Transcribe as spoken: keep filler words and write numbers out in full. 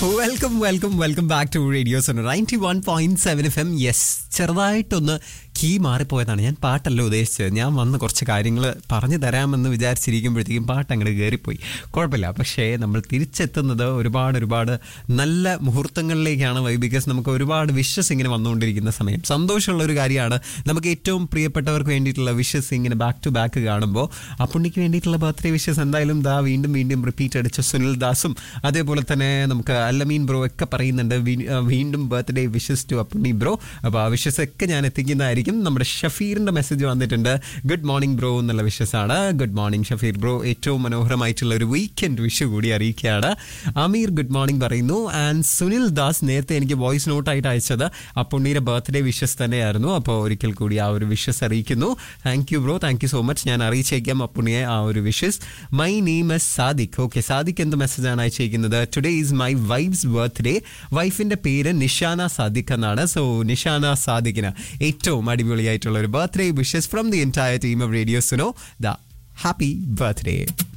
Welcome welcome welcome back to radio Suno ninety one point seven F M. Yes, ചെറുതായിട്ടൊന്ന് key മാറിപ്പോയതാണ്. ഞാൻ പാട്ടല്ല ഉദ്ദേശിച്ചത്. ഞാൻ വന്ന് കുറച്ച് കാര്യങ്ങൾ പറഞ്ഞു തരാമെന്ന് വിചാരിച്ചിരിക്കുമ്പോഴത്തേക്കും പാട്ട് അങ്ങോട്ട് കയറിപ്പോയി. കുഴപ്പമില്ല. പക്ഷേ നമ്മൾ തിരിച്ചെത്തുന്നത് ഒരുപാട് ഒരുപാട് നല്ല മുഹൂർത്തങ്ങളിലേക്കാണ്. വൈ ബിക്കോസ് നമുക്ക് ഒരുപാട് വിഷസ് ഇങ്ങനെ വന്നുകൊണ്ടിരിക്കുന്ന സമയം. സന്തോഷമുള്ള ഒരു കാര്യമാണ്. നമുക്ക് ഏറ്റവും പ്രിയപ്പെട്ടവർക്ക് വേണ്ടിയിട്ടുള്ള വിഷസ് ഇങ്ങനെ ബാക്ക് ടു ബാക്ക് കാണുമ്പോൾ അപ്പുണ്ണിക്ക് വേണ്ടിയിട്ടുള്ള ബർത്ത്ഡേ വിഷസ് എന്തായാലും ദാ വീണ്ടും വീണ്ടും റിപ്പീറ്റ് അടിച്ച സുനിൽ ദാസും അതേപോലെ തന്നെ നമുക്ക് അല്ലമീൻ ബ്രോ ഒക്കെ പറയുന്നുണ്ട് വീണ്ടും birthday wishes to Appunni bro. അപ്പോൾ ആ വിഷസ് ഒക്കെ ഞാൻ എത്തിക്കുന്നതായിരിക്കും. നമ്മുടെ ഷഫീറിന്റെ മെസ്സേജ് വന്നിട്ടുണ്ട്. ഗുഡ് മോർണിംഗ് ബ്രോ എന്നുള്ള വിഷസ് ആണ്. Good morning Shafeer bro. ഏറ്റവും മനോഹരമായിട്ടുള്ള ഒരു വീക്കെൻഡ് വിഷ് കൂടി അറിയിക്കുകയാണ്. അമീർ ഗുഡ് മോർണിംഗ് പറയുന്നു. ആൻഡ് സുനിൽ ദാസ് നേരത്തെ എനിക്ക് വോയിസ് നോട്ടായിട്ട് അയച്ചത് അപ്പുണ്ണിയുടെ ബർത്ത്ഡേ വിഷസ് തന്നെയായിരുന്നു. അപ്പോൾ ഒരിക്കൽ കൂടി ആ ഒരു വിഷസ് അറിയിക്കുന്നു. Thank you bro, thank you so much. ഞാൻ അറിയിച്ചേക്കാം അപ്പുണ്ണിയെ ആ ഒരു wishes. My name is Sadiq. Okay, Sadiq എന്ത് മെസ്സേജാണ് അയച്ചേക്കുന്നത്? Today is my wives birthday. വൈഫിന്റെ പേര് നിഷാന സാദിഖ് എന്നാണ്. സോ നിഷാന സാദിഖിന് ഏറ്റവും അടിപൊളിയായിട്ടുള്ള ഒരു birthday wishes from the entire team of radio Suno. The happy birthday.